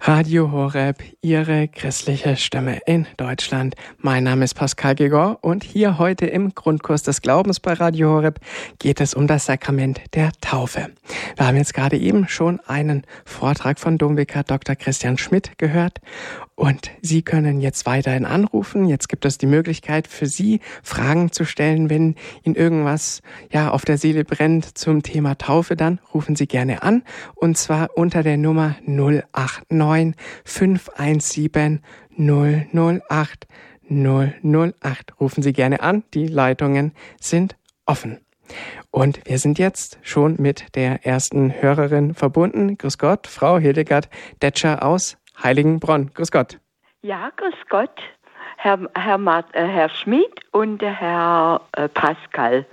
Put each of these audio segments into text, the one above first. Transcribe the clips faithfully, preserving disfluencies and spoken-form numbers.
Radio Horeb, Ihre christliche Stimme in Deutschland. Mein Name ist Pascal Gregor und hier heute im Grundkurs des Glaubens bei Radio Horeb geht es um das Sakrament der Taufe. Wir haben jetzt gerade eben schon einen Vortrag von Domvikar Doktor Christian Schmidt gehört und Sie können jetzt weiterhin anrufen. Jetzt gibt es die Möglichkeit für Sie, Fragen zu stellen, wenn Ihnen irgendwas ja auf der Seele brennt zum Thema Taufe, dann rufen Sie gerne an und zwar unter der Nummer null acht neun fünf eins sieben null null acht null null acht. Rufen Sie gerne an, die Leitungen sind offen. Und wir sind jetzt schon mit der ersten Hörerin verbunden. Grüß Gott, Frau Hildegard Detscher aus Heiligenbronn. Grüß Gott. Ja, grüß Gott, Herr, Herr, Mart, äh, Herr Schmidt und der Herr äh, Pascal.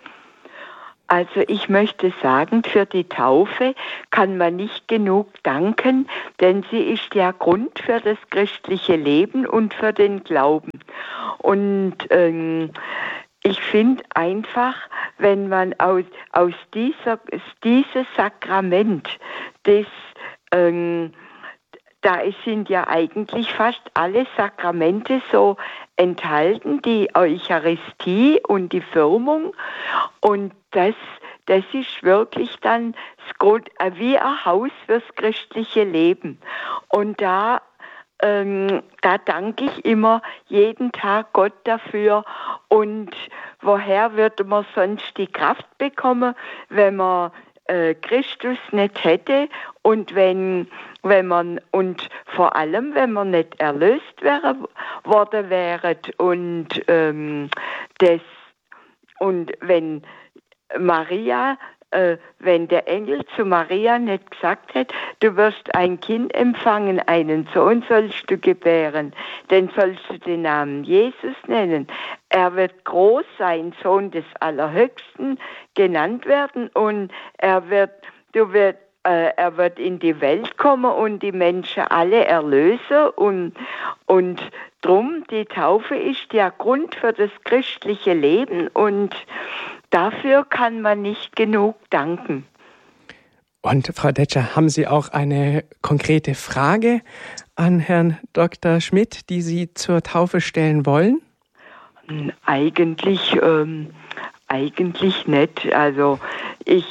Also ich möchte sagen, für die Taufe kann man nicht genug danken, denn sie ist ja Grund für das christliche Leben und für den Glauben. Und ähm, ich finde einfach, wenn man aus, aus dieser, dieses Sakrament, das, ähm, da sind ja eigentlich fast alle Sakramente so enthalten, die Eucharistie und die Firmung. Und das, das ist wirklich dann das Grund, wie ein Haus fürs christliche Leben. Und da, ähm, da danke ich immer jeden Tag Gott dafür. Und woher würde man sonst die Kraft bekommen, wenn man äh, Christus nicht hätte und wenn wenn man und vor allem, wenn man nicht erlöst wäre, worden wäre und ähm, das und wenn Maria, äh, wenn der Engel zu Maria nicht gesagt hätte, du wirst ein Kind empfangen, einen Sohn sollst du gebären, den sollst du den Namen Jesus nennen. Er wird groß sein, Sohn des Allerhöchsten genannt werden und er wird, du wirst er wird in die Welt kommen und die Menschen alle erlösen und, und drum, die Taufe ist ja Grund für das christliche Leben und dafür kann man nicht genug danken. Und Frau Detscher, haben Sie auch eine konkrete Frage an Herrn Doktor Schmidt, die Sie zur Taufe stellen wollen? Eigentlich, ähm, eigentlich nicht. Also ich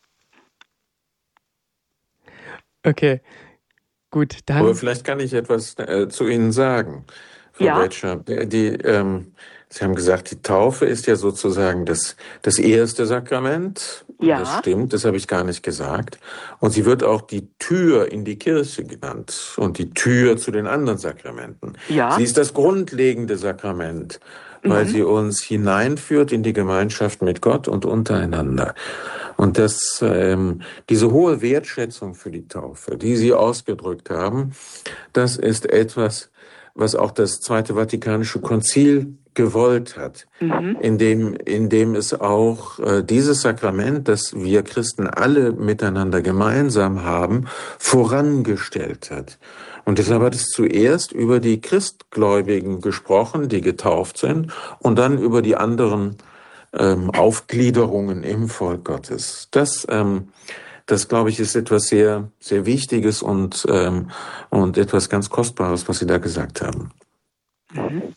Okay, gut, dann... Aber vielleicht kann ich etwas äh, zu Ihnen sagen, Frau ja. Detscher. Die, ähm, Sie haben gesagt, die Taufe ist ja sozusagen das, das erste Sakrament. Ja. Das stimmt, das habe ich gar nicht gesagt. Und sie wird auch die Tür in die Kirche genannt und die Tür zu den anderen Sakramenten. Ja. Sie ist das grundlegende Sakrament, weil mhm. sie uns hineinführt in die Gemeinschaft mit Gott und untereinander. Und das, ähm, diese hohe Wertschätzung für die Taufe, die Sie ausgedrückt haben, das ist etwas, was auch das Zweite Vatikanische Konzil gewollt hat, mhm. indem, indem es auch äh, dieses Sakrament, das wir Christen alle miteinander gemeinsam haben, vorangestellt hat. Und deshalb hat es zuerst über die Christgläubigen gesprochen, die getauft sind, und dann über die anderen ähm, Aufgliederungen im Volk Gottes. Das, ähm, das glaube ich, ist etwas sehr, sehr Wichtiges und, ähm, und etwas ganz Kostbares, was Sie da gesagt haben. Mhm.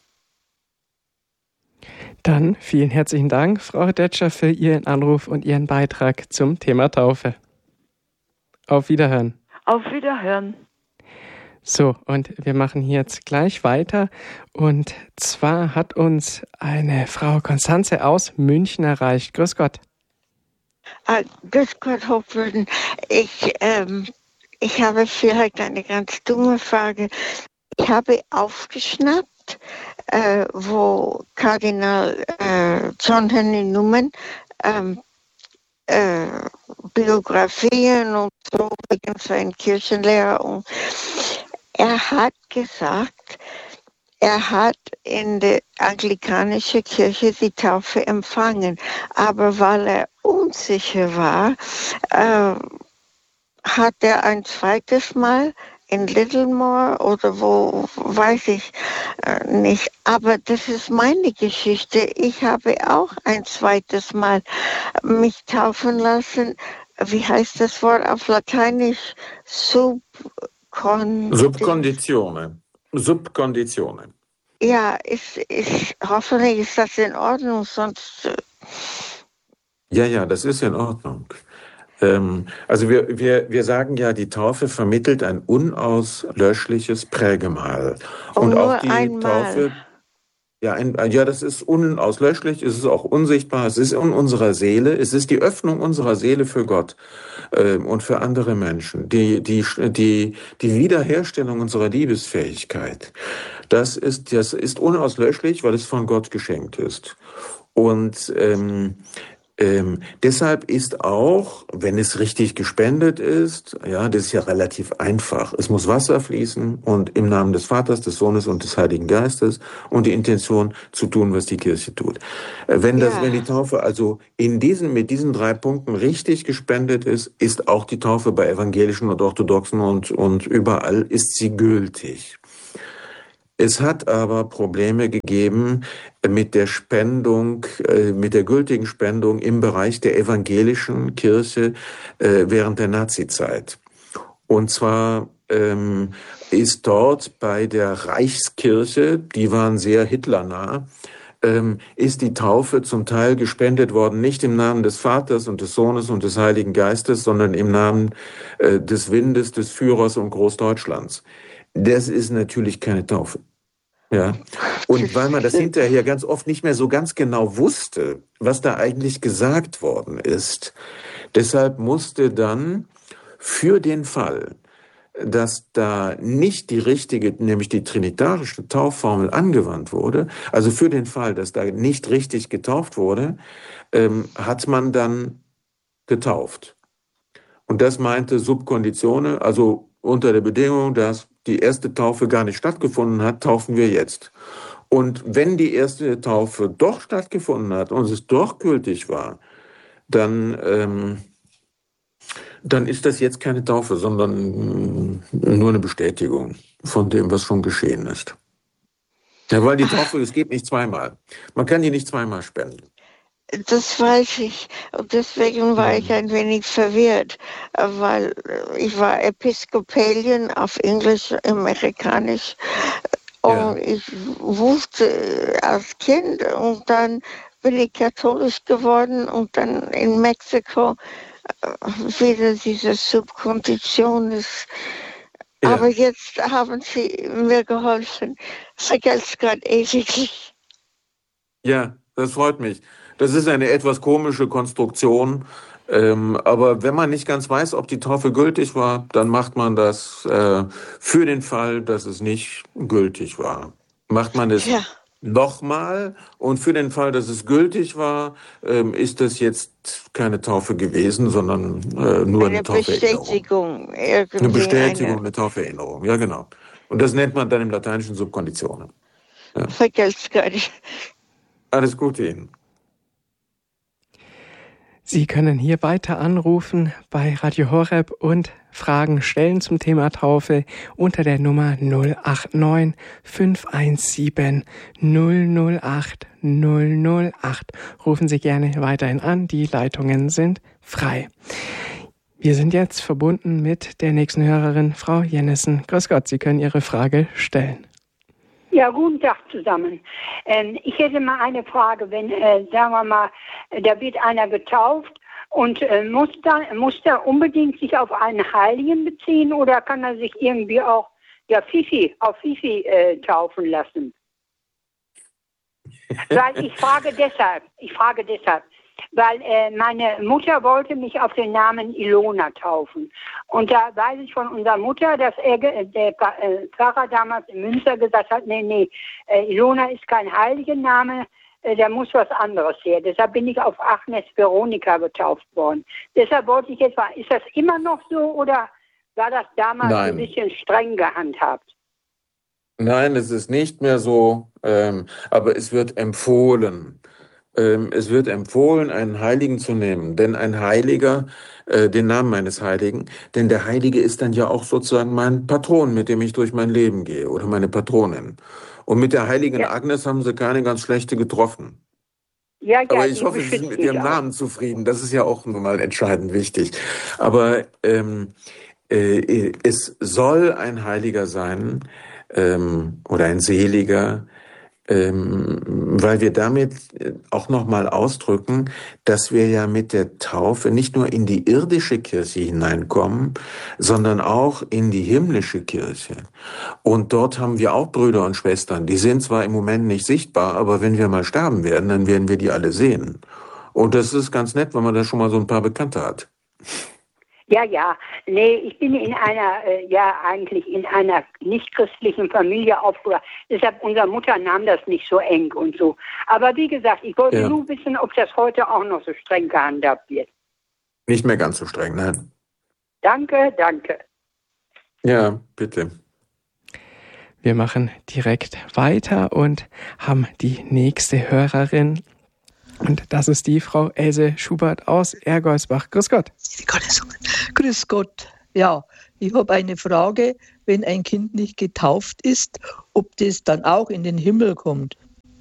Dann vielen herzlichen Dank, Frau Detscher, für Ihren Anruf und Ihren Beitrag zum Thema Taufe. Auf Wiederhören. Auf Wiederhören. So, und wir machen hier jetzt gleich weiter. Und zwar hat uns eine Frau Konstanze aus München erreicht. Grüß Gott. Uh, grüß Gott, Hofwürden. Ich, ähm, ich habe vielleicht eine ganz dumme Frage. Ich habe aufgeschnappt, äh, wo Kardinal äh, John Henry Newman ähm, äh, Biografien und so wegen seiner Kirchenlehrer und er hat gesagt, er hat in der anglikanischen Kirche die Taufe empfangen, aber weil er unsicher war, äh, hat er ein zweites Mal in Littlemore oder wo, weiß ich äh, nicht. Aber das ist meine Geschichte. Ich habe auch ein zweites Mal mich taufen lassen. Wie heißt das Wort auf Lateinisch? Sub Subkon Subkonditionen. Subkonditionen. Ja, ich, ich hoffentlich ist das in Ordnung, sonst. Äh ja, ja, das ist in Ordnung. Ähm, also wir, wir, wir sagen ja, die Taufe vermittelt ein unauslöschliches Prägemal. Und, Und auch nur die einmal. Taufe. Ja, ein, ja, das ist unauslöschlich, es ist auch unsichtbar, es ist in unserer Seele, es ist die Öffnung unserer Seele für Gott äh, und für andere Menschen, die, die, die, die Wiederherstellung unserer Liebesfähigkeit. Das ist, das ist unauslöschlich, weil es von Gott geschenkt ist. Und ähm, Ähm, deshalb ist auch, wenn es richtig gespendet ist, ja, das ist ja relativ einfach. Es muss Wasser fließen und im Namen des Vaters, des Sohnes und des Heiligen Geistes und die Intention zu tun, was die Kirche tut. Äh, wenn das, Ja. wenn die Taufe also in diesen, mit diesen drei Punkten richtig gespendet ist, ist auch die Taufe bei Evangelischen und Orthodoxen und, und überall ist sie gültig. Es hat aber Probleme gegeben mit der Spendung, mit der gültigen Spendung im Bereich der evangelischen Kirche während der Nazizeit. Und zwar ähm, ist dort bei der Reichskirche, die waren sehr hitlernah, ähm, ist die Taufe zum Teil gespendet worden, nicht im Namen des Vaters und des Sohnes und des Heiligen Geistes, sondern im Namen äh, des Windes, des Führers und Großdeutschlands. Das ist natürlich keine Taufe. Ja. Und weil man das hinterher ganz oft nicht mehr so ganz genau wusste, was da eigentlich gesagt worden ist, deshalb musste dann für den Fall, dass da nicht die richtige, nämlich die trinitarische Taufformel angewandt wurde, also für den Fall, dass da nicht richtig getauft wurde, ähm, hat man dann getauft. Und das meinte Subkonditione, also unter der Bedingung, dass die erste Taufe gar nicht stattgefunden hat, taufen wir jetzt. Und wenn die erste Taufe doch stattgefunden hat und es doch gültig war, dann, ähm, dann ist das jetzt keine Taufe, sondern nur eine Bestätigung von dem, was schon geschehen ist. Ja, weil die Taufe, es geht nicht zweimal. Man kann die nicht zweimal spenden. Das weiß ich. Und deswegen war ich ein wenig verwirrt, weil ich war Episcopalian auf Englisch, Amerikanisch. Und ja. Ich wusste als Kind und dann bin ich katholisch geworden und dann in Mexiko wieder diese Subkondition ist. Ja. Aber jetzt haben Sie mir geholfen. Vergesst gerade ewiglich. Ja, das freut mich. Das ist eine etwas komische Konstruktion, ähm, aber wenn man nicht ganz weiß, ob die Taufe gültig war, dann macht man das äh, für den Fall, dass es nicht gültig war. Macht man es ja. nochmal und für den Fall, dass es gültig war, ähm, ist das jetzt keine Taufe gewesen, sondern äh, nur eine, eine Tauferinnerung. Bestätigung. Eine Bestätigung, eine... eine Tauferinnerung, ja genau. Und das nennt man dann im Lateinischen Subkonditionen. Ja. Vergesst gar nicht. Alles Gute Ihnen. Sie können hier weiter anrufen bei Radio Horeb und Fragen stellen zum Thema Taufe unter der Nummer null acht neun fünf eins sieben null null acht null null acht. Rufen Sie gerne weiterhin an, die Leitungen sind frei. Wir sind jetzt verbunden mit der nächsten Hörerin, Frau Jennissen. Grüß Gott, Sie können Ihre Frage stellen. Ja, guten Tag zusammen. Ähm, ich hätte mal eine Frage, wenn, äh, sagen wir mal, da wird einer getauft und äh, muss da, muss da unbedingt sich auf einen Heiligen beziehen oder kann er sich irgendwie auch, ja, Fifi, auf Fifi äh, taufen lassen? Weil ich frage deshalb, ich frage deshalb, weil äh, meine Mutter wollte mich auf den Namen Ilona taufen. Und da weiß ich von unserer Mutter, dass er, der äh, Pfarrer damals in Münster gesagt hat, nee, nee, äh, Ilona ist kein Heiligenname, äh, da muss was anderes her. Deshalb bin ich auf Agnes Veronika getauft worden. Deshalb wollte ich jetzt mal, ist das immer noch so oder war das damals Nein. ein bisschen streng gehandhabt? Nein, es ist nicht mehr so, ähm, aber es wird empfohlen. Es wird empfohlen, einen Heiligen zu nehmen, denn ein Heiliger, äh, den Namen eines Heiligen, denn der Heilige ist dann ja auch sozusagen mein Patron, mit dem ich durch mein Leben gehe, oder meine Patronin. Und mit der heiligen ja. Agnes haben sie keine ganz schlechte getroffen. Ja, ja, aber ich hoffe, Sie sind mit Ihrem Namen zufrieden. Das ist ja auch nun mal entscheidend wichtig. Aber ähm, äh, es soll ein Heiliger sein ähm, oder ein Seliger, ähm, weil wir damit auch nochmal ausdrücken, dass wir ja mit der Taufe nicht nur in die irdische Kirche hineinkommen, sondern auch in die himmlische Kirche. Und dort haben wir auch Brüder und Schwestern. Die sind zwar im Moment nicht sichtbar, aber wenn wir mal sterben werden, dann werden wir die alle sehen. Und das ist ganz nett, wenn man da schon mal so ein paar Bekannte hat. Ja, ja. Nee, ich bin in einer, äh, ja, eigentlich in einer nicht-christlichen Familie aufgewachsen. Deshalb, unsere Mutter nahm das nicht so eng und so. Aber wie gesagt, ich wollte Ja. nur wissen, ob das heute auch noch so streng gehandhabt wird. Nicht mehr ganz so streng, nein. Danke, danke. Ja, bitte. Wir machen direkt weiter und haben die nächste Hörerin. Und das ist die Frau Else Schubert aus Ergolsbach. Grüß Gott. Grüß Gott. Ja, ich habe eine Frage, wenn ein Kind nicht getauft ist, ob das dann auch in den Himmel kommt.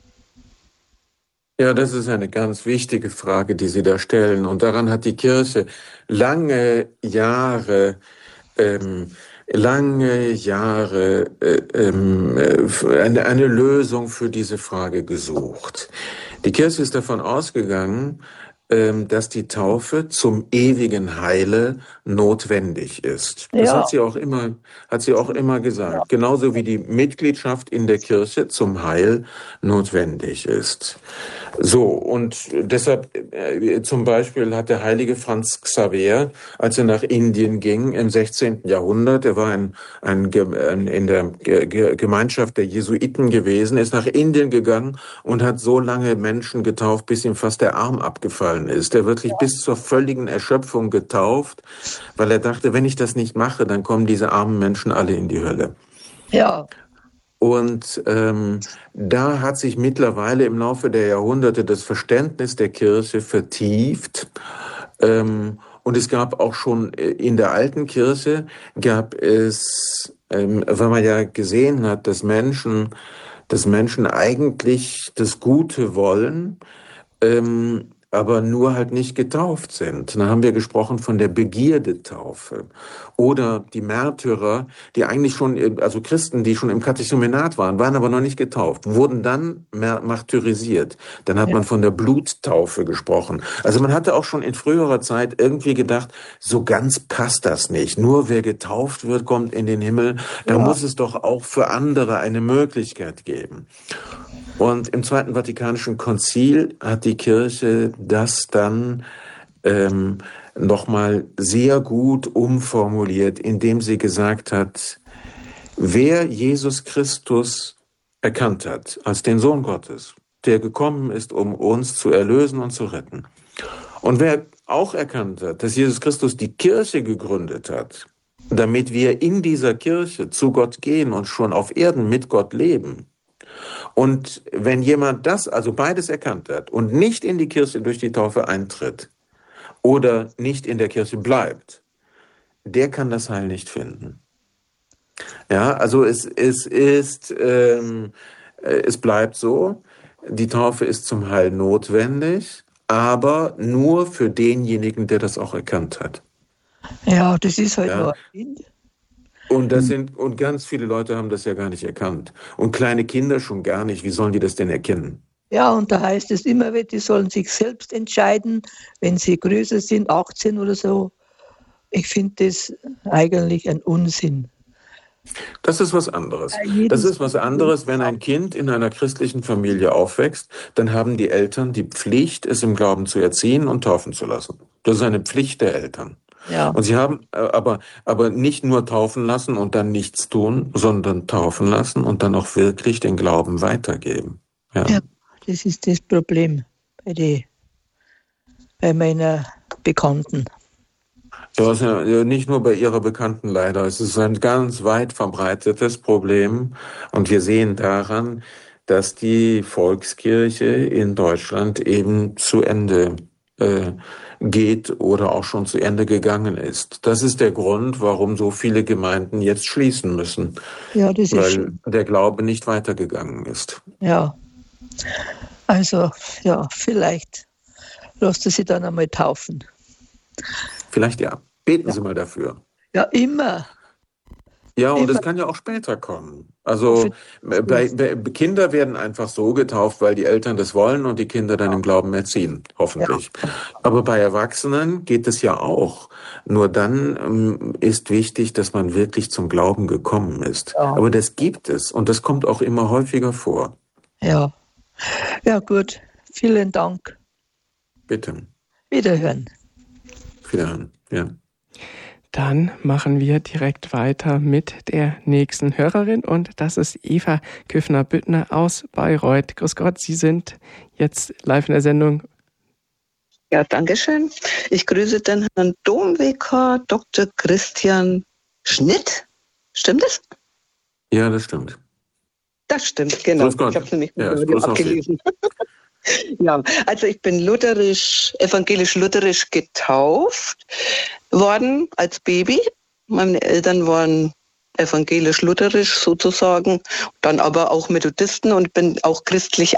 Ja, das ist eine ganz wichtige Frage, die Sie da stellen. Und daran hat die Kirche lange Jahre, ähm, lange Jahre äh, ähm, eine, eine Lösung für diese Frage gesucht. Die Kirche ist davon ausgegangen, ähm, dass die Taufe zum ewigen Heile notwendig ist. Das Ja. hat sie auch immer, hat sie auch immer gesagt. Ja. Genauso wie die Mitgliedschaft in der Kirche zum Heil notwendig ist. So, und deshalb äh, zum Beispiel hat der heilige Franz Xaver, als er nach Indien ging im sechzehnten Jahrhundert, er war ein, ein, ein in der Ge- Gemeinschaft der Jesuiten gewesen, ist nach Indien gegangen und hat so lange Menschen getauft, bis ihm fast der Arm abgefallen ist. Er wirklich bis zur völligen Erschöpfung getauft, weil er dachte, wenn ich das nicht mache, dann kommen diese armen Menschen alle in die Hölle. Ja. Und ähm, da hat sich mittlerweile im Laufe der Jahrhunderte das Verständnis der Kirche vertieft. Ähm, und es gab auch schon in der alten Kirche, gab es, ähm, weil man ja gesehen hat, dass Menschen, dass Menschen eigentlich das Gute wollen, ähm, aber nur halt nicht getauft sind. Dann haben wir gesprochen von der Begierdetaufe. Oder die Märtyrer, die eigentlich schon, also Christen, die schon im Katechumenat waren, waren aber noch nicht getauft, wurden dann martyrisiert. Dann hat ja. man von der Bluttaufe gesprochen. Also man hatte auch schon in früherer Zeit irgendwie gedacht, so ganz passt das nicht. Nur wer getauft wird, kommt in den Himmel. Da ja. muss es doch auch für andere eine Möglichkeit geben. Und im Zweiten Vatikanischen Konzil hat die Kirche das dann ähm, nochmal sehr gut umformuliert, indem sie gesagt hat, wer Jesus Christus erkannt hat als den Sohn Gottes, der gekommen ist, um uns zu erlösen und zu retten. Und wer auch erkannt hat, dass Jesus Christus die Kirche gegründet hat, damit wir in dieser Kirche zu Gott gehen und schon auf Erden mit Gott leben. Und wenn jemand das, also beides erkannt hat und nicht in die Kirche durch die Taufe eintritt oder nicht in der Kirche bleibt, der kann das Heil nicht finden. Ja, also es, es ist, ähm, es bleibt so, die Taufe ist zum Heil notwendig, aber nur für denjenigen, der das auch erkannt hat. Ja, das ist halt ja. nur ein Kind. Und das sind, und ganz viele Leute haben das ja gar nicht erkannt. Und kleine Kinder schon gar nicht. Wie sollen die das denn erkennen? Ja, und da heißt es immer, die sollen sich selbst entscheiden, wenn sie größer sind, achtzehn oder so. Ich finde das eigentlich ein Unsinn. Das ist was anderes. Das ist was anderes, wenn ein Kind in einer christlichen Familie aufwächst, dann haben die Eltern die Pflicht, es im Glauben zu erziehen und taufen zu lassen. Das ist eine Pflicht der Eltern. Ja. Und sie haben aber, aber nicht nur taufen lassen und dann nichts tun, sondern taufen lassen und dann auch wirklich den Glauben weitergeben. Ja, ja, das ist das Problem bei, die, bei meiner Bekannten. Ja, ist ja nicht nur bei ihrer Bekannten leider. Es ist ein ganz weit verbreitetes Problem. Und wir sehen daran, dass die Volkskirche in Deutschland eben zu Ende äh, geht oder auch schon zu Ende gegangen ist. Das ist der Grund, warum so viele Gemeinden jetzt schließen müssen. Ja, das ist weil schön. Der Glaube nicht weitergegangen ist. Ja, also ja, vielleicht lasst ihr sie dann einmal taufen. Vielleicht ja. Beten ja. Sie mal dafür. Ja, immer. Ja, und Immer. es kann ja auch später kommen. Also bei, bei, Kinder werden einfach so getauft, weil die Eltern das wollen und die Kinder dann im Glauben erziehen, hoffentlich. Ja. Aber bei Erwachsenen geht es ja auch. Nur dann ähm, ist wichtig, dass man wirklich zum Glauben gekommen ist. Ja. Aber das gibt es und das kommt auch immer häufiger vor. Ja, ja gut. Vielen Dank. Bitte. Wiederhören. Wiederhören, ja. Dann machen wir direkt weiter mit der nächsten Hörerin und das ist Eva Küffner-Büttner aus Bayreuth. Grüß Gott, Sie sind jetzt live in der Sendung. Ja, danke schön. Ich grüße den Herrn Domvikar Doktor Christian Schnitt. Stimmt das? Ja, das stimmt. Das stimmt, genau. Ich habe es nämlich ja, abgelesen. Ja, also ich bin lutherisch, evangelisch-lutherisch getauft worden als Baby. Meine Eltern waren evangelisch-lutherisch sozusagen, dann aber auch Methodisten und bin auch christlich